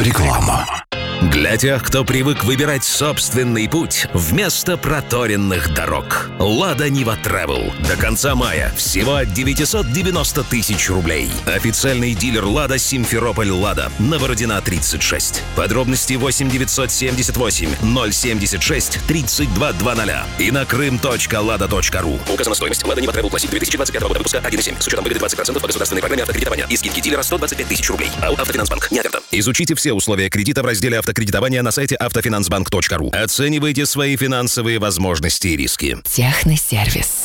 Реклама. Для тех, кто привык выбирать собственный путь вместо проторенных дорог. «Лада Нива Travel». До конца мая всего от 990 тысяч рублей. Официальный дилер «Лада» Симферополь «Лада». Новородина, 36. Подробности 8 978 076 3220 и на крым.lada.ru. Указана стоимость. «Лада Нива Travel Classic» 2025 года выпуска 1,7. С учетом выгоды 20% по государственной программе автокредитования и скидки дилера 125 тысяч рублей. АО «Автофинансбанк». Не оферта. Изучите все условия кредита в разделе автокредитования на сайте автофинансбанк.ру. Оценивайте свои финансовые возможности и риски. Техносервис.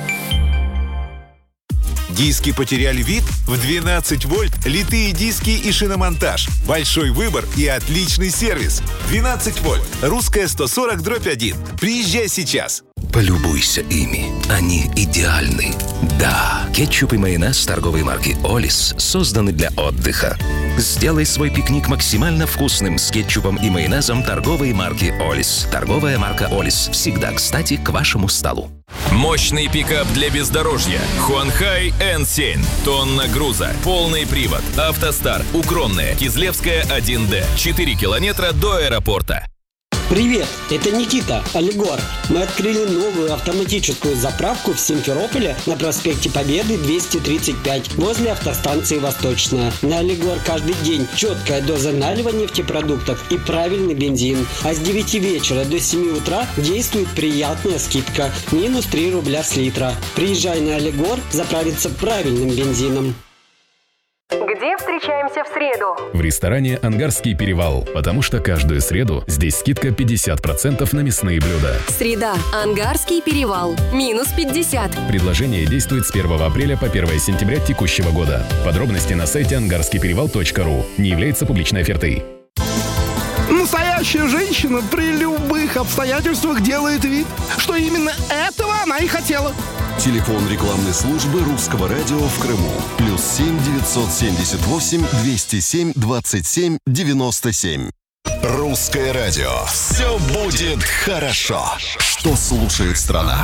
Диски потеряли вид? В 12 вольт литые диски и шиномонтаж. Большой выбор и отличный сервис. 12 вольт. Русская 140/1. Приезжай сейчас. Полюбуйся ими. Они идеальны. Да, кетчуп и майонез торговой марки «Олис» созданы для отдыха. Сделай свой пикник максимально вкусным с кетчупом и майонезом торговой марки «Олис». Торговая марка «Олис» всегда кстати к вашему столу. Мощный пикап для бездорожья. Хуанхай N7. Тонна груза. Полный привод. Автостар. Укромная. Кизлевская 1D. 4 километра до аэропорта. Привет, это Никита, Алигор. Мы открыли новую автоматическую заправку в Симферополе на проспекте Победы 235 возле автостанции Восточная. На Алигор каждый день четкая доза налива нефтепродуктов и правильный бензин. А с 9 вечера до 7 утра действует приятная скидка – минус 3 рубля с литра. Приезжай на Алигор заправиться правильным бензином. Где встречаемся в среду? В ресторане «Ангарский перевал», потому что каждую среду здесь скидка 50% на мясные блюда. Среда. Ангарский перевал. Минус 50. Предложение действует с 1 апреля по 1 сентября текущего года. Подробности на сайте angarskiyperевал.ru. Не является публичной офертой. Настоящая женщина при любых обстоятельствах делает вид, что именно этого она и хотела. Телефон рекламной службы Русского радио в Крыму. +7 978 207 27 97. Русское радио. Все будет хорошо. Что слушает страна?